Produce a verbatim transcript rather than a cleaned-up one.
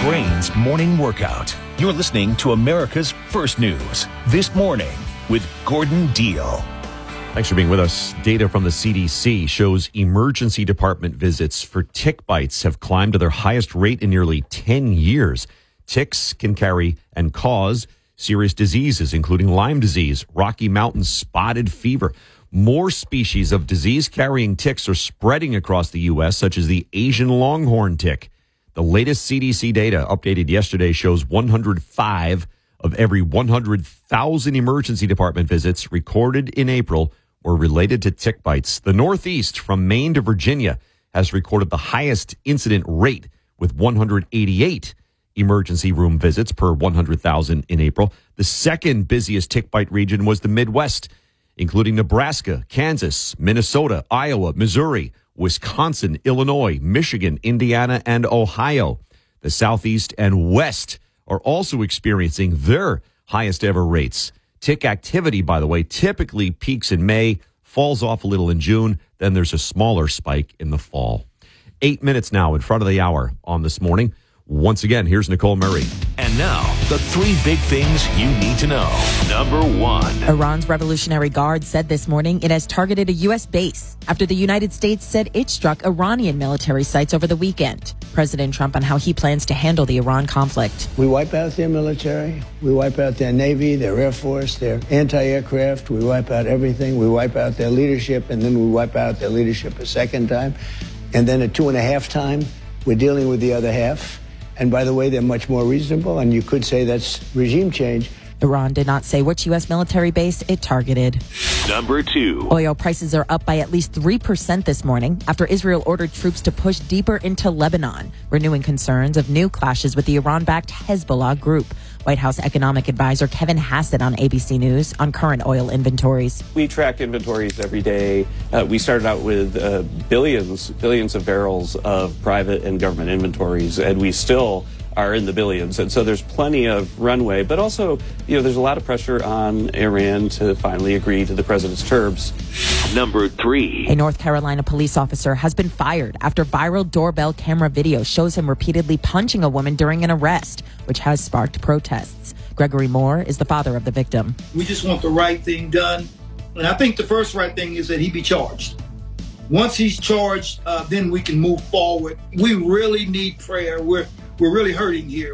brain's morning workout. You're listening to America's First News This Morning with Gordon Deal. Thanks for being with us. Data from the C D C shows emergency department visits for tick bites have climbed to their highest rate in nearly ten years. Ticks can carry and cause serious diseases, including Lyme disease, Rocky Mountain spotted fever. More species of disease-carrying ticks are spreading across the U S, such as the Asian longhorn tick. The latest C D C data, updated yesterday, shows one hundred five of every one hundred thousand emergency department visits recorded in April were related to tick bites. The Northeast, from Maine to Virginia, has recorded the highest incident rate with one hundred eighty-eight emergency room visits per one hundred thousand in April. The second busiest tick bite region was the Midwest, including Nebraska, Kansas, Minnesota, Iowa, Missouri, Wisconsin, Illinois, Michigan, Indiana, and Ohio. The Southeast and West are also experiencing their highest ever rates. Tick activity, by the way, typically peaks in May, falls off a little in June, then there's a smaller spike in the fall. Eight minutes now in front of the hour on This Morning. Once again, here's Nicole Murray. And now, the three big things you need to know. Number one. Iran's Revolutionary Guard said this morning it has targeted a U S base after the United States said it struck Iranian military sites over the weekend. President Trump on how he plans to handle the Iran conflict. We wipe out their military. We wipe out their Navy, their Air Force, their anti-aircraft. We wipe out everything. We wipe out their leadership, and then we wipe out their leadership a second time. And then at two and a half time, we're dealing with the other half. And by the way, they're much more reasonable, and you could say that's regime change. Iran did not say which U S military base it targeted. Number two. Oil prices are up by at least three percent this morning after Israel ordered troops to push deeper into Lebanon, renewing concerns of new clashes with the Iran-backed Hezbollah group. White House economic advisor Kevin Hassett on A B C News on current oil inventories. We track inventories every day. Uh, we started out with uh, billions, billions of barrels of private and government inventories, and we still are in the billions. And so there's plenty of runway, but also, you know, there's a lot of pressure on Iran to finally agree to the president's terms. Number three. A North Carolina police officer has been fired after viral doorbell camera video shows him repeatedly punching a woman during an arrest, which has sparked protests. Gregory Moore is the father of the victim. We just want the right thing done. And I think the first right thing is that he be charged. Once he's charged, uh, then we can move forward. We really need prayer. We're We're really hurting here.